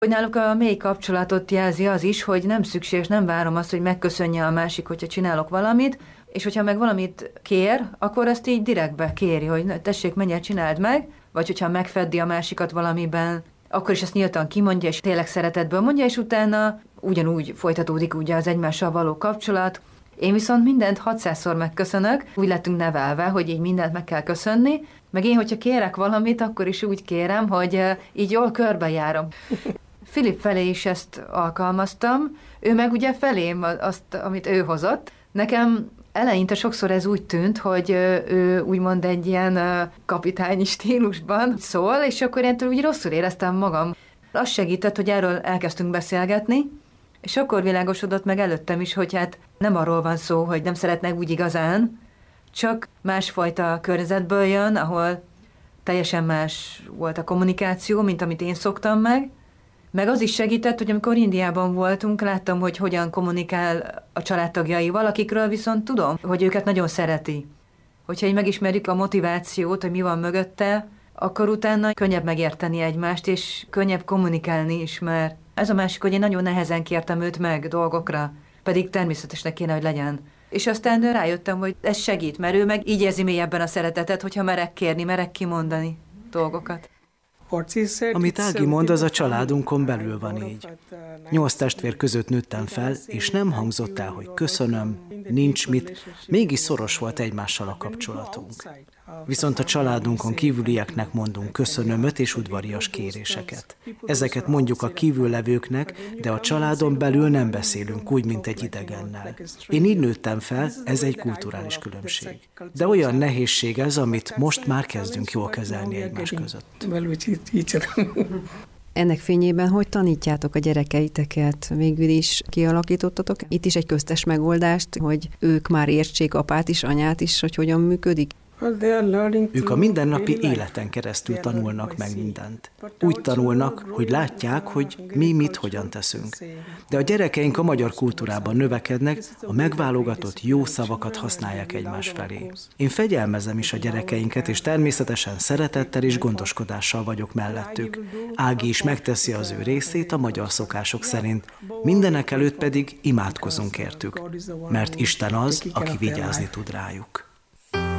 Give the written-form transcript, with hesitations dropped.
Hogy náluk a mély kapcsolatot jelzi az is, hogy nem szükséges, nem várom azt, hogy megköszönje a másik, hogyha csinálok valamit, és hogyha meg valamit kér, akkor ezt így direktbe kéri, hogy tessék, menj el, csináld meg, vagy hogyha megfeddi a másikat valamiben, akkor is ezt nyíltan kimondja, és tényleg szeretetből mondja, és utána ugyanúgy folytatódik ugye az egymással való kapcsolat. Én viszont mindent 600-szor megköszönök, úgy lettünk nevelve, hogy így mindent meg kell köszönni, meg én, hogyha kérek valamit, akkor is úgy kérem, hogy így jól körbejárom. Filip felé is ezt alkalmaztam, ő meg ugye felém azt, amit ő hozott. Nekem eleinte sokszor ez úgy tűnt, hogy ő úgymond egy ilyen kapitányi stílusban szól, és akkor én úgy rosszul éreztem magam. Az segített, hogy erről elkezdtünk beszélgetni, és akkor világosodott meg előttem is, hogy hát nem arról van szó, hogy nem szeretnek úgy igazán, csak másfajta környezetből jön, ahol teljesen más volt a kommunikáció, mint amit én szoktam meg az is segített, hogy amikor Indiában voltunk, láttam, hogy hogyan kommunikál a családtagjaival, akikről viszont tudom, hogy őket nagyon szereti. Hogyha így megismerjük a motivációt, hogy mi van mögötte, akkor utána könnyebb megérteni egymást, és könnyebb kommunikálni is, mert ez a másik, hogy én nagyon nehezen kértem őt meg dolgokra, pedig természetesnek kéne, hogy legyen. És aztán rájöttem, hogy ez segít, mert ő meg így érzi mélyebben a szeretetet, hogyha merek kérni, merek kimondani dolgokat. Amit Ági mond, az a családunkon belül van így. 8 testvér között nőttem fel, és nem hangzott el, hogy köszönöm, nincs mit, mégis szoros volt egymással a kapcsolatunk. Viszont a családunkon kívülieknek mondunk köszönömöt és udvarias kéréseket. Ezeket mondjuk a kívüllevőknek, de a családon belül nem beszélünk úgy, mint egy idegennel. Én így nőttem fel, ez egy kulturális különbség. De olyan nehézség ez, amit most már kezdünk jól kezelni egymás között. Ennek fényében hogy tanítjátok a gyerekeiteket? Végül is kialakítottatok itt is egy köztes megoldást, hogy ők már értsék apát is, anyát is, hogy hogyan működik? Ők a mindennapi életen keresztül tanulnak meg mindent. Úgy tanulnak, hogy látják, hogy mi mit hogyan teszünk. De a gyerekeink a magyar kultúrában növekednek, a megválogatott jó szavakat használják egymás felé. Én fegyelmezem is a gyerekeinket, és természetesen szeretettel és gondoskodással vagyok mellettük. Ági is megteszi az ő részét a magyar szokások szerint. Mindenek előtt pedig imádkozunk értük, mert Isten az, aki vigyázni tud rájuk.